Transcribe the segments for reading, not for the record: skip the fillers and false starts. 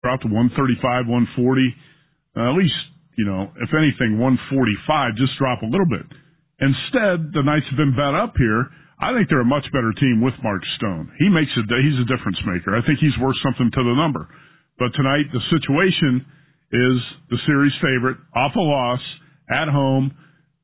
Drop to 135, 140. At least, if anything, 145, just drop a little bit. Instead, the Knights have been bet up here. I think they're a much better team with Mark Stone. He's a difference maker. I think he's worth something to the number. But tonight, the situation is the series favorite, off a loss, at home,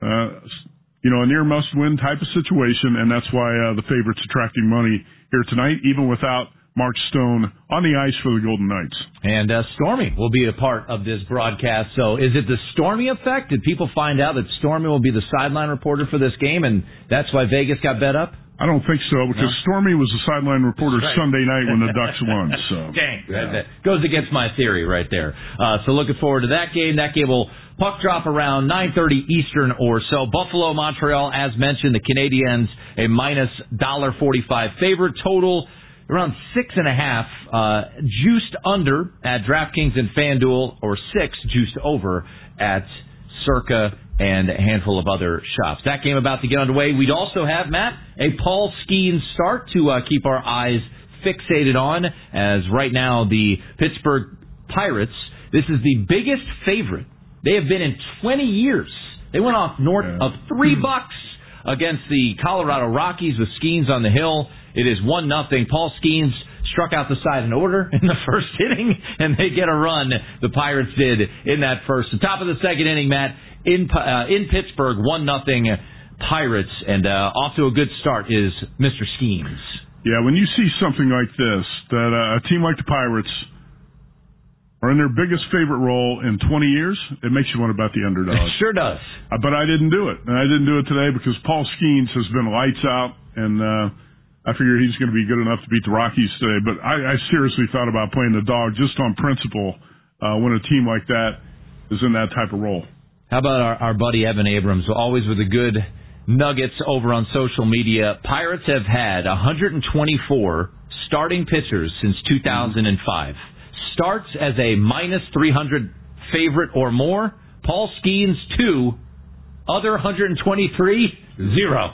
a near must-win type of situation, and that's why the favorite's attracting money here tonight, even without Mark Stone on the ice for the Golden Knights. And Stormy will be a part of this broadcast. So is it the Stormy effect? Did people find out that Stormy will be the sideline reporter for this game, and that's why Vegas got bet up? I don't think so, because Stormy was the sideline reporter Sunday night when the Ducks won. So. Dang. Yeah. That goes against my theory right there. So looking forward to that game. That game will puck drop around 9:30 Eastern or so. Buffalo, Montreal, as mentioned, the Canadiens, a minus $1.45 favorite. Total around 6.5, juiced under at DraftKings and FanDuel, or 6 juiced over at Circa and a handful of other shops. That game about to get underway. We'd also have, Matt, a Paul Skeens start to keep our eyes fixated on, as right now the Pittsburgh Pirates, this is the biggest favorite they have been in 20 years. They went off north of $3 against the Colorado Rockies with Skeens on the hill. It is 1-0. Paul Skeens struck out the side in order in the first inning, and they get a run. The Pirates did in that first. The top of the second inning, Matt, in Pittsburgh, 1-0 Pirates, and off to a good start is Mr. Skeens. Yeah, when you see something like this, that a team like the Pirates are in their biggest favorite role in 20 years, it makes you want to bet the underdog. It sure does. But I didn't do it. And I didn't do it today because Paul Skeens has been lights out, and I figure he's going to be good enough to beat the Rockies today. But I seriously thought about playing the dog just on principle when a team like that is in that type of role. How about our buddy Evan Abrams, always with the good nuggets over on social media. Pirates have had 124 starting pitchers since 2005. Starts as a minus 300 favorite or more. Paul Skeens, 2. Other 123, 0.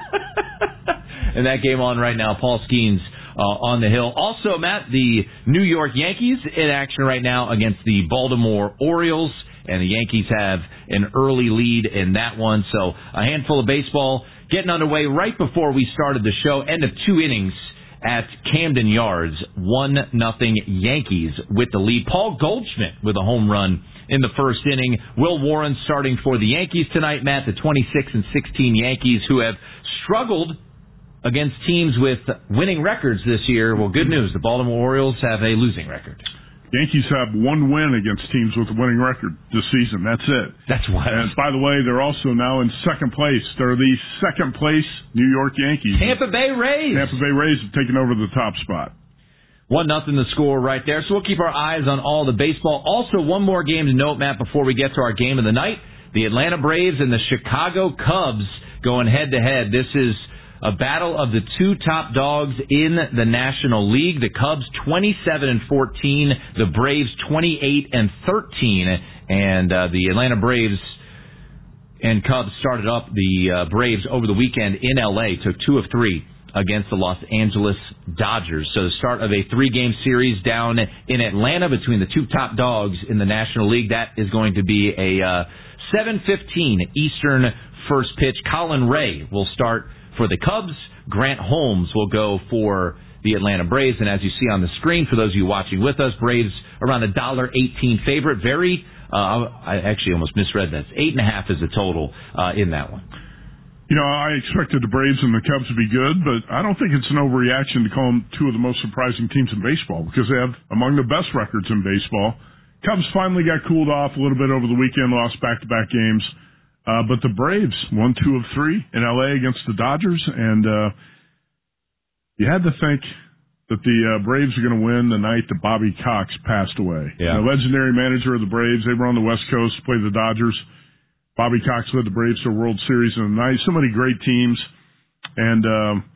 And that game on right now, Paul Skeens on the hill. Also, Matt, the New York Yankees in action right now against the Baltimore Orioles. And the Yankees have an early lead in that one. So a handful of baseball getting underway right before we started the show. End of 2 innings at Camden Yards. 1-0 Yankees with the lead. Paul Goldschmidt with a home run in the first inning. Will Warren starting for the Yankees tonight, Matt. The 26-16 Yankees, who have struggled against teams with winning records this year. Well, good news. The Baltimore Orioles have a losing record. Yankees have 1 win against teams with a winning record this season. That's it. That's wild. And by the way, they're also now in second place. They're the second place New York Yankees. Tampa Bay Rays. Tampa Bay Rays have taken over the top spot. 1-0 the score right there. So we'll keep our eyes on all the baseball. Also, one more game to note, Matt, before we get to our game of the night. The Atlanta Braves and the Chicago Cubs going head-to-head. This is a battle of the 2 top dogs in the National League. The Cubs 27-14, the Braves 28-13, and the Atlanta Braves and Cubs started up the Braves over the weekend in L.A., took 2 of 3 against the Los Angeles Dodgers. So the start of a 3-game series down in Atlanta between the 2 top dogs in the National League. That is going to be a 7:15 Eastern first pitch. Colin Ray will start for the Cubs. Grant Holmes will go for the Atlanta Braves. And as you see on the screen, for those of you watching with us, Braves around $1.18 favorite. Very, I actually almost misread that. 8.5 is the total in that one. You know, I expected the Braves and the Cubs to be good, but I don't think it's an overreaction to call them 2 of the most surprising teams in baseball, because they have among the best records in baseball. Cubs finally got cooled off a little bit over the weekend, lost back-to-back games. But the Braves won 2 of 3 in L.A. against the Dodgers, and you had to think that the Braves are going to win the night that Bobby Cox passed away. Yeah. The legendary manager of the Braves. They were on the West Coast to play the Dodgers. Bobby Cox led the Braves to a World Series in the night. So many great teams. And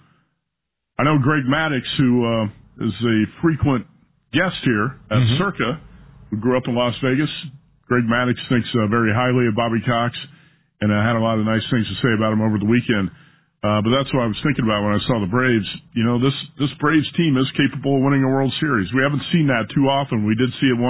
I know Greg Maddux, who is a frequent guest here at Circa, who grew up in Las Vegas. Greg Maddux thinks very highly of Bobby Cox. And I had a lot of nice things to say about him over the weekend. But that's what I was thinking about when I saw the Braves. You know, this Braves team is capable of winning a World Series. We haven't seen that too often. We did see it